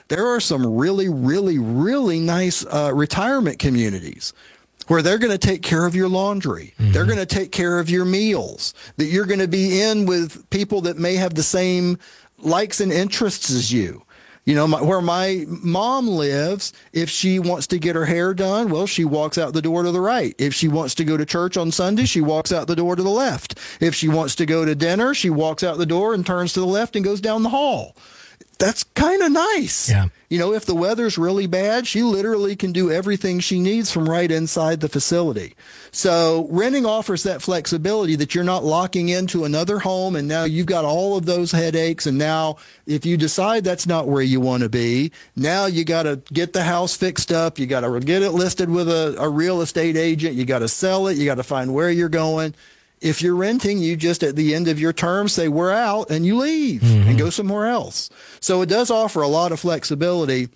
there are some really, really, really nice retirement communities where they're going to take care of your laundry. Mm-hmm. They're going to take care of your meals, that you're going to be in with people that may have the same likes and interests as you. You know, where my mom lives, if she wants to get her hair done, well, she walks out the door to the right. If she wants to go to church on Sunday, she walks out the door to the left. If she wants to go to dinner, she walks out the door and turns to the left and goes down the hall. That's kind of nice. Yeah. You know, if the weather's really bad, she literally can do everything she needs from right inside the facility. So renting offers that flexibility that you're not locking into another home, and now you've got all of those headaches. And now if you decide that's not where you want to be, now you got to get the house fixed up. You got to get it listed with a real estate agent. You got to sell it. You got to find where you're going. If you're renting, you just at the end of your term say, we're out, and you leave and go somewhere else. So it does offer a lot of flexibility.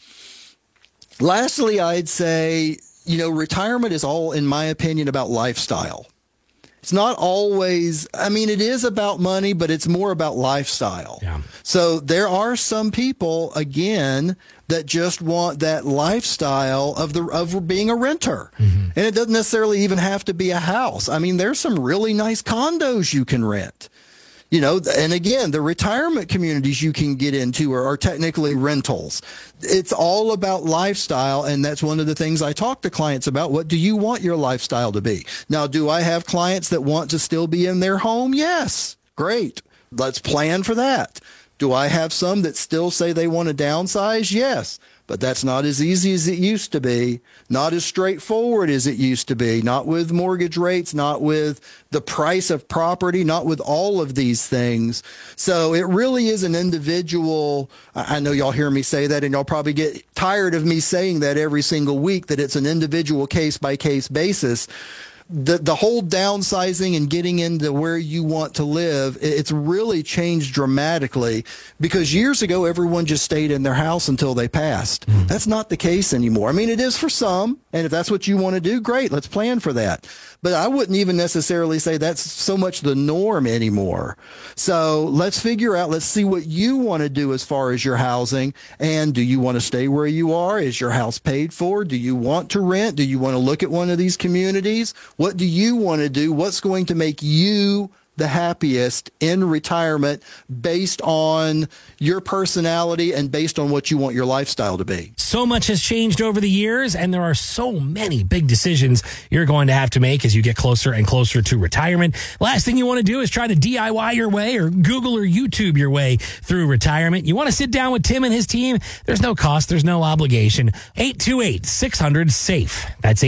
Lastly, I'd say, you know, retirement is all, in my opinion, about lifestyle. It's not always, I mean, it is about money, but it's more about lifestyle. Yeah. So there are some people, again, that just want that lifestyle of being a renter. Mm-hmm. And it doesn't necessarily even have to be a house. I mean, there's some really nice condos you can rent. You know, and again, the retirement communities you can get into are technically rentals. It's all about lifestyle, and that's one of the things I talk to clients about. What do you want your lifestyle to be? Now, do I have clients that want to still be in their home? Yes. Great. Let's plan for that. Do I have some that still say they want to downsize? Yes. But that's not as easy as it used to be, not as straightforward as it used to be, not with mortgage rates, not with the price of property, not with all of these things. So it really is an individual. I know y'all hear me say that, and y'all probably get tired of me saying that every single week, that it's an individual case-by-case basis. The whole downsizing and getting into where you want to live, it's really changed dramatically, because years ago, everyone just stayed in their house until they passed. That's not the case anymore. I mean, it is for some, and if that's what you want to do, great, let's plan for that. But I wouldn't even necessarily say that's so much the norm anymore. So let's figure out, let's see what you want to do as far as your housing. And do you want to stay where you are? Is your house paid for? Do you want to rent? Do you want to look at one of these communities? What do you want to do? What's going to make you the happiest in retirement based on your personality and based on what you want your lifestyle to be? So much has changed over the years, and there are so many big decisions you're going to have to make as you get closer and closer to retirement. Last thing you want to do is try to DIY your way or Google or YouTube your way through retirement. You want to sit down with Tim and his team? There's no cost. There's no obligation. 828-600-SAFE. That's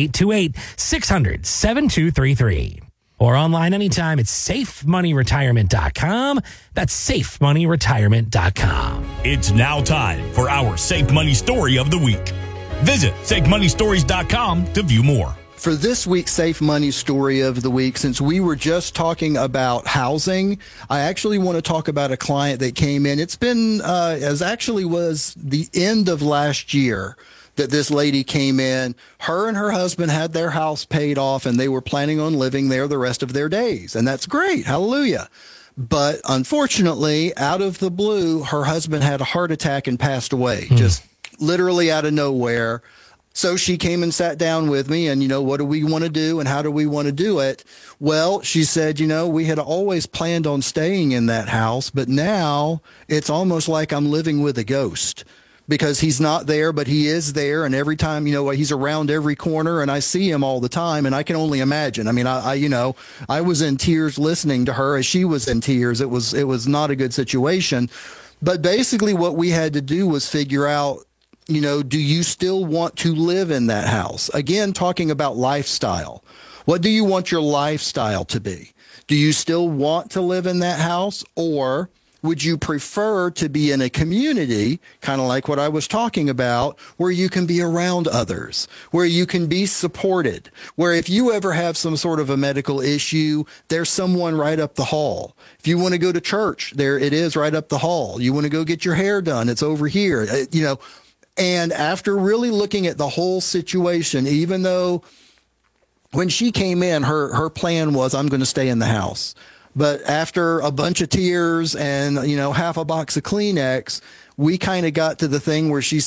828-600-7233. Or online anytime at safemoneyretirement.com. That's safemoneyretirement.com. It's now time for our Safe Money Story of the Week. Visit safemoneystories.com to view more. For this week's Safe Money Story of the Week, since we were just talking about housing, I actually want to talk about a client that came in. It's been, was the end of last year that this lady came in. Her and her husband had their house paid off, and they were planning on living there the rest of their days. And that's great. Hallelujah. But unfortunately, out of the blue, her husband had a heart attack and passed away, just literally out of nowhere. So she came and sat down with me, and, you know, what do we want to do and how do we want to do it? Well, she said, you know, we had always planned on staying in that house, but now it's almost like I'm living with a ghost. Because he's not there, but he is there. And every time, you know, he's around every corner, and I see him all the time. And I can only imagine. I mean, I was in tears listening to her as she was in tears. It was not a good situation. But basically what we had to do was figure out, you know, do you still want to live in that house? Again, talking about lifestyle. What do you want your lifestyle to be? Do you still want to live in that house, or would you prefer to be in a community, kind of like what I was talking about, where you can be around others, where you can be supported, where if you ever have some sort of a medical issue, there's someone right up the hall. If you want to go to church, there it is right up the hall. You want to go get your hair done, it's over here, you know. And after really looking at the whole situation, even though when she came in, her plan was, I'm going to stay in the house. But after a bunch of tears and, you know, half a box of Kleenex, we kind of got to the thing where she